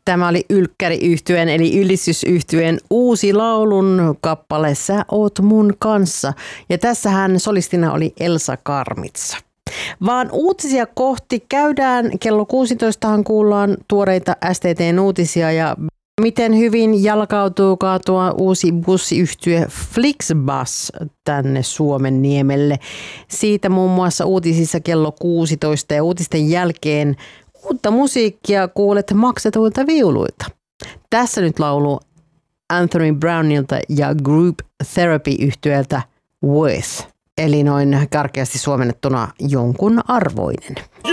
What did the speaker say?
Tämä oli Ylkkäri-yhtyeen eli Ylistysyhtyeen uusi laulun kappale Sä oot mun kanssa. Ja tässähän solistina oli Elsa Karmitsa. Vaan uutisia kohti käydään. Kello 16 kuullaan tuoreita STT:n uutisia ja miten hyvin jalkautuukaan tuo uusi bussiyhtye Flixbus tänne Suomenniemelle. Siitä muun muassa uutisissa kello 16 ja uutisten jälkeen uutta musiikkia kuulet maksetuilta viuluilta. Tässä nyt laulu Anthony Brownilta ja Group Therapy-yhtyeeltä Worth, eli noin karkeasti suomennettuna jonkun arvoinen.